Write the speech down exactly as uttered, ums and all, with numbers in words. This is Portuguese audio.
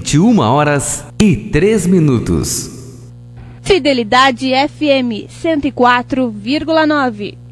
vinte e uma horas e três minutos. Fidelidade F M cento e quatro vírgula nove.